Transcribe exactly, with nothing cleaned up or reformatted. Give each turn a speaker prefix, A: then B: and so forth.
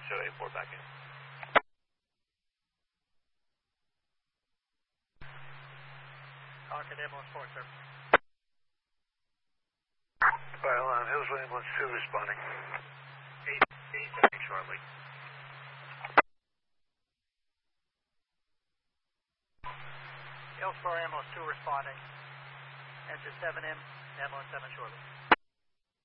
A: show eight four back in.
B: Concord Ambulance four, sir.
C: Fire alarm, Hillsville Ambulance two responding.
A: eight eighty-seven shortly.
B: Hillsborough Ambulance two responding. Enter seven M, Ambulance seven shortly.